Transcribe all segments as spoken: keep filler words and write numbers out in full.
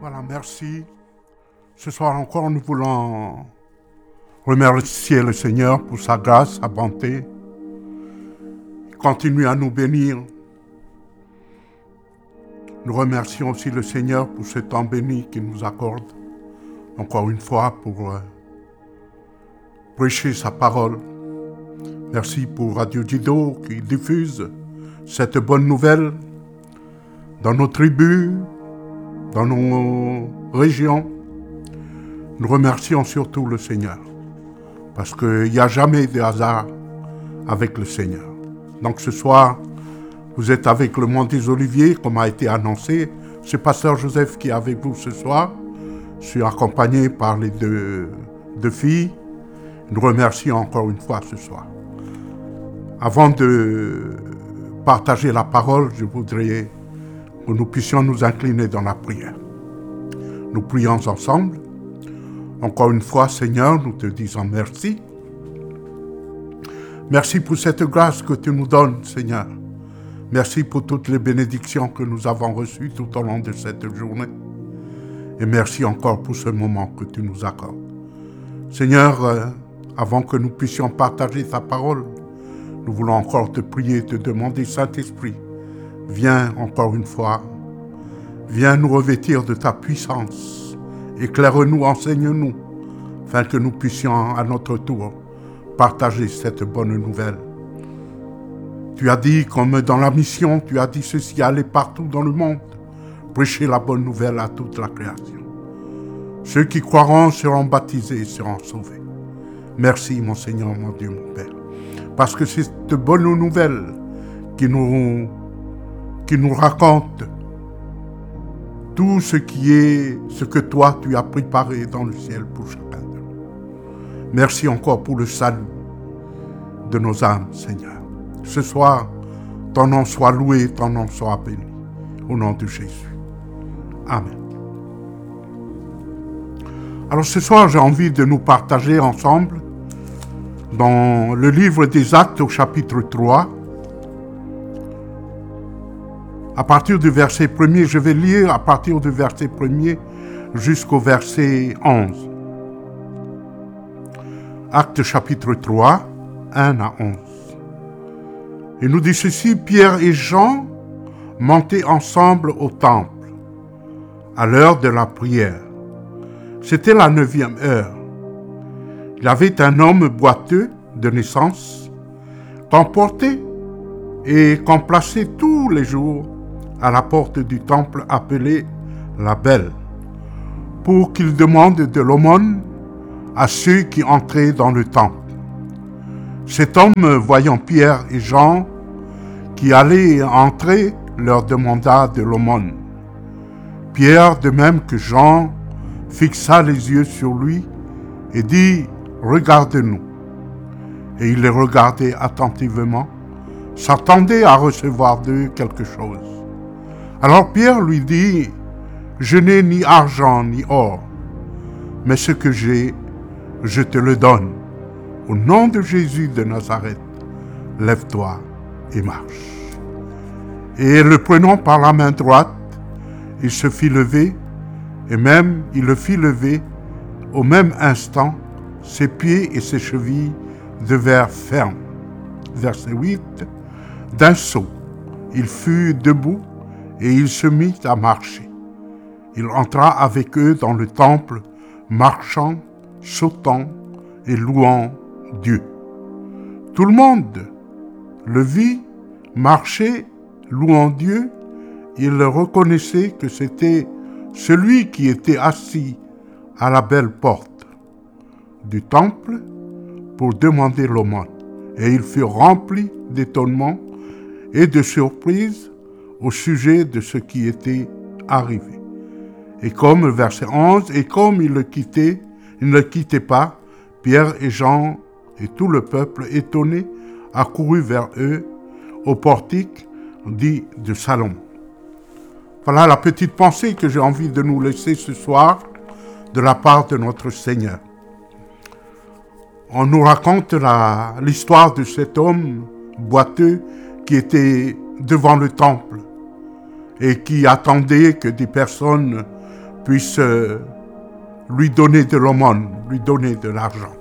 Voilà, merci. Ce soir encore, nous voulons remercier le Seigneur pour sa grâce, sa bonté. Il continue à nous bénir. Nous remercions aussi le Seigneur pour ce temps béni qu'il nous accorde, encore une fois, pour euh, prêcher sa parole. Merci pour Radio Dido qui diffuse cette bonne nouvelle dans nos tribus, dans nos régions. Nous remercions surtout le Seigneur, parce qu'il n'y a jamais de hasard avec le Seigneur. Donc ce soir, vous êtes avec le Mont des Oliviers, comme a été annoncé. C'est Pasteur Joseph qui est avec vous ce soir. Je suis accompagné par les deux, deux filles. Nous remercions encore une fois ce soir. Avant de partager la parole, je voudrais que nous puissions nous incliner dans la prière. Nous prions ensemble. Encore une fois, Seigneur, nous te disons merci. Merci pour cette grâce que tu nous donnes, Seigneur. Merci pour toutes les bénédictions que nous avons reçues tout au long de cette journée. Et merci encore pour ce moment que tu nous accordes. Seigneur, euh, avant que nous puissions partager ta parole, nous voulons encore te prier, te demander, Saint-Esprit, viens encore une fois, viens nous revêtir de ta puissance, éclaire-nous, enseigne-nous, afin que nous puissions à notre tour partager cette bonne nouvelle. Tu as dit, comme dans la mission, tu as dit ceci, aller partout dans le monde, prêcher la bonne nouvelle à toute la création. Ceux qui croiront seront baptisés et seront sauvés. Merci, mon Seigneur, mon Dieu, mon Père. Parce que c'est cette bonne nouvelle qui nous, qui nous raconte tout ce qui est, ce que toi, tu as préparé dans le ciel pour chacun de nous. Merci encore pour le salut de nos âmes, Seigneur. Ce soir, ton nom soit loué, ton nom soit béni. Au nom de Jésus. Amen. Alors ce soir, j'ai envie de nous partager ensemble dans le livre des Actes au chapitre trois. À partir du verset premier, je vais lire à partir du verset premier jusqu'au verset onze. Actes chapitre trois, un à onze. Il nous dit ceci, Pierre et Jean montaient ensemble au temple, à l'heure de la prière. C'était la neuvième heure. Il y avait un homme boiteux de naissance, qu'on portait et qu'on plaçait tous les jours à la porte du temple appelée la Belle, pour qu'il demande de l'aumône à ceux qui entraient dans le temple. Cet homme, voyant Pierre et Jean qui allaient entrer, leur demanda de l'aumône. Pierre, de même que Jean, fixa les yeux sur lui et dit « Regarde-nous ». Et il les regardait attentivement, s'attendait à recevoir d'eux quelque chose. Alors Pierre lui dit « Je n'ai ni argent ni or, mais ce que j'ai, je te le donne. Au nom de Jésus de Nazareth, lève-toi et marche. » Et le prenant par la main droite, il se fit lever, et même il le fit lever, au même instant, ses pieds et ses chevilles devinrent fermes. Verset huit. D'un saut, il fut debout, et il se mit à marcher. Il entra avec eux dans le temple, marchant, sautant et louant Dieu. Tout le monde le vit marcher, louant Dieu. Il reconnaissait que c'était celui qui était assis à la belle porte du temple pour demander l'aumône. Et il fut rempli d'étonnement et de surprise au sujet de ce qui était arrivé. Et comme, verset onze, et comme il le quittait, il ne le quittait pas, Pierre et Jean et tout le peuple étonné accourut vers eux au portique dit de Salomon. Voilà la petite pensée que j'ai envie de nous laisser ce soir de la part de notre Seigneur. On nous raconte la, l'histoire de cet homme boiteux qui était devant le temple et qui attendait que des personnes puisse euh, lui donner de l'aumône, lui donner de l'argent.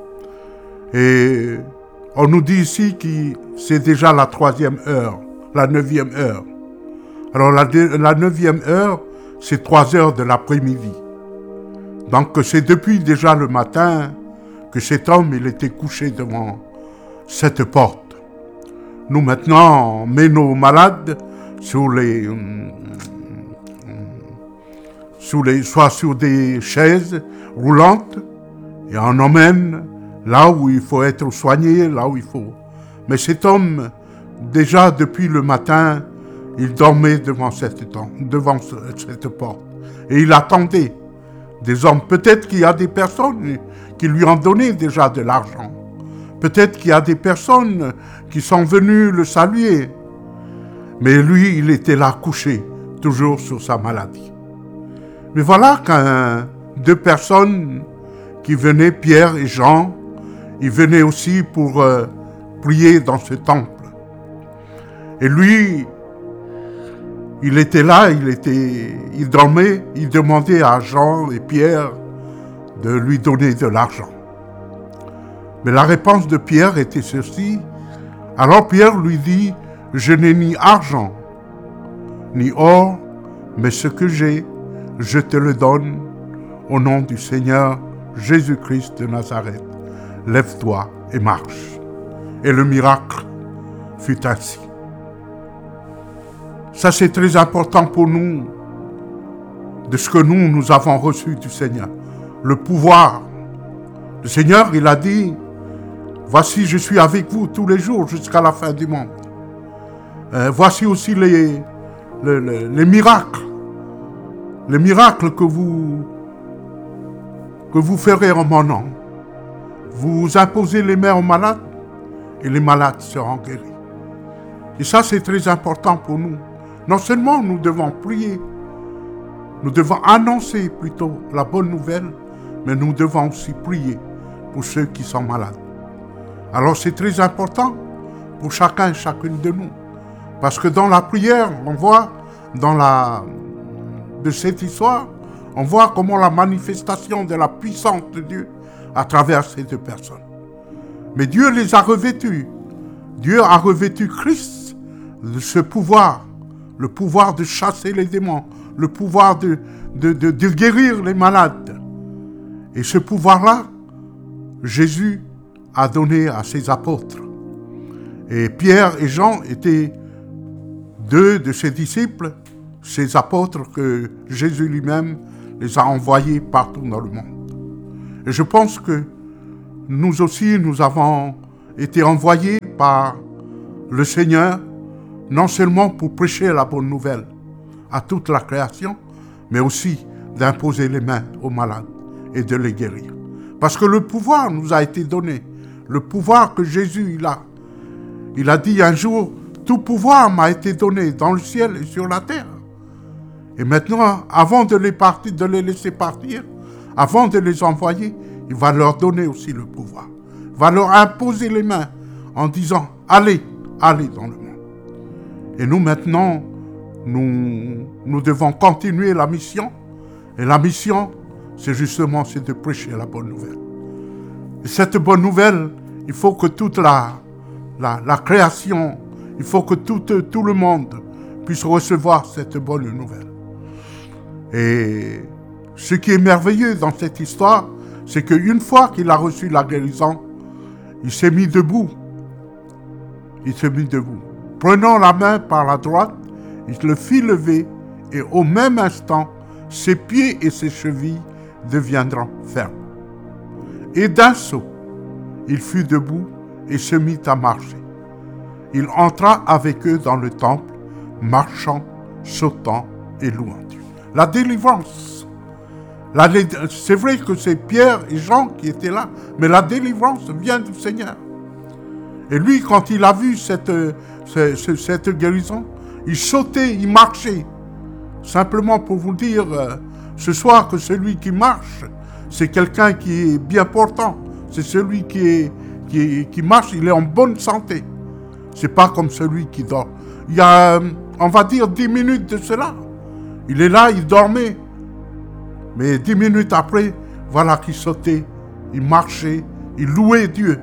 Et on nous dit ici que c'est déjà la troisième heure, la neuvième heure. Alors la, la neuvième heure, c'est trois heures de l'après-midi. Donc c'est depuis déjà le matin que cet homme, il était couché devant cette porte. Nous maintenant, on met nos malades sur les, sur les, soit sur des chaises roulantes et on emmène là où il faut être soigné, là où il faut. Mais cet homme, déjà depuis le matin, il dormait devant cette, devant cette porte. Et il attendait des hommes. Peut-être qu'il y a des personnes qui lui ont donné déjà de l'argent. Peut-être qu'il y a des personnes qui sont venues le saluer. Mais lui, il était là couché, toujours sur sa maladie. Mais voilà qu'un, deux personnes qui venaient, Pierre et Jean, ils venaient aussi pour euh, prier dans ce temple. Et lui, il était là, il était, il dormait, il demandait à Jean et Pierre de lui donner de l'argent. Mais la réponse de Pierre était ceci. Alors Pierre lui dit, je n'ai ni argent, ni or, mais ce que j'ai, je te le donne au nom du Seigneur Jésus-Christ de Nazareth. Lève-toi et marche. Et le miracle fut ainsi. Ça, c'est très important pour nous, de ce que nous, nous avons reçu du Seigneur. Le pouvoir. Le Seigneur, il a dit, voici, je suis avec vous tous les jours jusqu'à la fin du monde. Euh, voici aussi les, les, les, les miracles. Les miracles que vous, que vous ferez en mon nom. Vous imposez les mains aux malades et les malades seront guéris. Et ça, c'est très important pour nous. Non seulement nous devons prier, nous devons annoncer plutôt la bonne nouvelle, mais nous devons aussi prier pour ceux qui sont malades. Alors c'est très important pour chacun et chacune de nous. Parce que dans la prière, on voit, dans la, de cette histoire, on voit comment la manifestation de la puissance de Dieu à travers ces deux personnes. Mais Dieu les a revêtus. Dieu a revêtu Christ de ce pouvoir, le pouvoir de chasser les démons, le pouvoir de, de, de, de guérir les malades. Et ce pouvoir-là, Jésus a donné à ses apôtres. Et Pierre et Jean étaient deux de ses disciples, ces apôtres que Jésus lui-même les a envoyés partout dans le monde. Et je pense que nous aussi, nous avons été envoyés par le Seigneur, non seulement pour prêcher la bonne nouvelle à toute la création, mais aussi d'imposer les mains aux malades et de les guérir. Parce que le pouvoir nous a été donné, le pouvoir que Jésus il a. Il a dit un jour, tout pouvoir m'a été donné dans le ciel et sur la terre. Et maintenant, avant de les, partir, de les laisser partir, avant de les envoyer, il va leur donner aussi le pouvoir. Il va leur imposer les mains en disant, allez, allez dans le monde. Et nous maintenant, nous, nous devons continuer la mission. Et la mission, c'est justement c'est de prêcher la bonne nouvelle. Et cette bonne nouvelle, il faut que toute la, la, la création, il faut que tout, tout le monde puisse recevoir cette bonne nouvelle. Et ce qui est merveilleux dans cette histoire, c'est qu'une fois qu'il a reçu la guérison, il s'est mis debout. Il s'est mis debout. Prenant la main par la droite, il le fit lever et au même instant, ses pieds et ses chevilles deviendront fermes. Et d'un saut, il fut debout et se mit à marcher. Il entra avec eux dans le temple, marchant, sautant et louant Dieu. La délivrance. La, c'est vrai que c'est Pierre et Jean qui étaient là, mais la délivrance vient du Seigneur. Et lui, quand il a vu cette, cette, cette guérison, il sautait, il marchait. Simplement pour vous dire euh, ce soir que celui qui marche, c'est quelqu'un qui est bien portant. C'est celui qui, est, qui, est, qui marche, il est en bonne santé. C'est pas comme celui qui dort. Il y a, on va dire, dix minutes de cela. Il est là, il dormait. Mais dix minutes après, voilà qu'il sautait, il marchait, il louait Dieu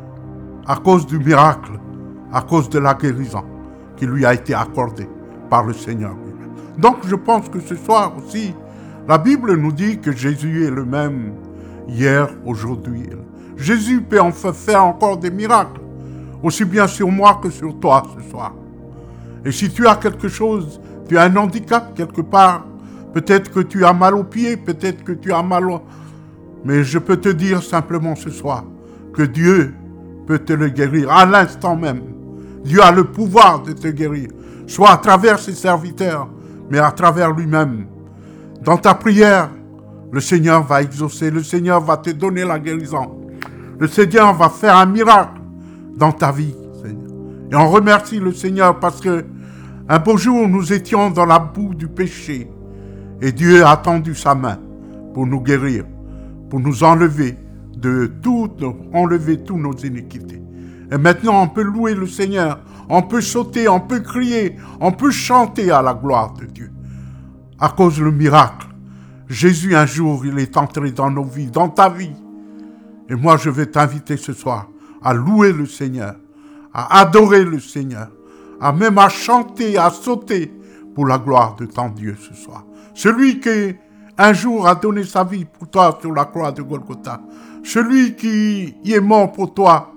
à cause du miracle, à cause de la guérison qui lui a été accordée par le Seigneur lui-même. Donc je pense que ce soir aussi, la Bible nous dit que Jésus est le même hier, aujourd'hui. Jésus peut enfin faire encore des miracles, aussi bien sur moi que sur toi ce soir. Et si tu as quelque chose, tu as un handicap quelque part, peut-être que tu as mal aux pieds, peut-être que tu as mal au... Mais je peux te dire simplement ce soir que Dieu peut te le guérir à l'instant même. Dieu a le pouvoir de te guérir, soit à travers ses serviteurs, mais à travers lui-même. Dans ta prière, le Seigneur va exaucer, le Seigneur va te donner la guérison. Le Seigneur va faire un miracle dans ta vie, Seigneur. Et on remercie le Seigneur parce que un beau jour, nous étions dans la boue du péché et Dieu a tendu sa main pour nous guérir, pour nous enlever de tout, enlever tous nos iniquités. Et maintenant, on peut louer le Seigneur, on peut sauter, on peut crier, on peut chanter à la gloire de Dieu. À cause du miracle, Jésus, un jour, il est entré dans nos vies, dans ta vie. Et moi, je vais t'inviter ce soir à louer le Seigneur, à adorer le Seigneur, à même à chanter, à sauter pour la gloire de ton Dieu ce soir. Celui qui, un jour, a donné sa vie pour toi sur la croix de Golgotha. Celui qui y est mort pour toi.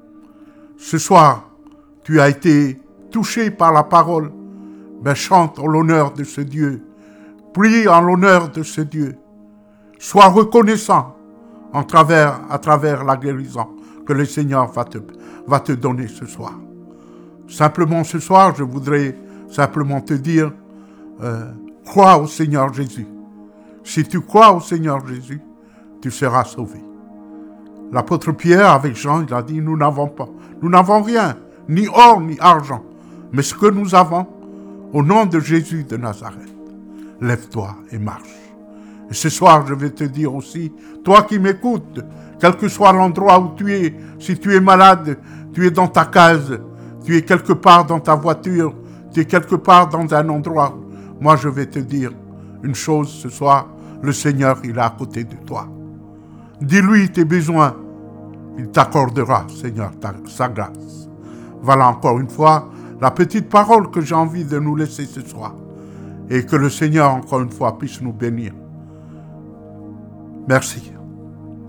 Ce soir, tu as été touché par la parole. Ben, chante en l'honneur de ce Dieu. Prie en l'honneur de ce Dieu. Sois reconnaissant en travers, à travers la guérison que le Seigneur va te, va te donner ce soir. Simplement ce soir, je voudrais simplement te dire, euh, crois au Seigneur Jésus. Si tu crois au Seigneur Jésus, tu seras sauvé. L'apôtre Pierre, avec Jean, il a dit, nous n'avons pas, nous n'avons rien, ni or, ni argent, mais ce que nous avons, au nom de Jésus de Nazareth, lève-toi et marche. Et ce soir, je vais te dire aussi, toi qui m'écoutes, quel que soit l'endroit où tu es, si tu es malade, tu es dans ta case, tu es quelque part dans ta voiture, tu es quelque part dans un endroit, moi je vais te dire une chose ce soir, le Seigneur, il est à côté de toi. Dis-lui tes besoins, il t'accordera, Seigneur, ta, sa grâce. Voilà encore une fois la petite parole que j'ai envie de nous laisser ce soir. Et que le Seigneur, encore une fois, puisse nous bénir. Merci.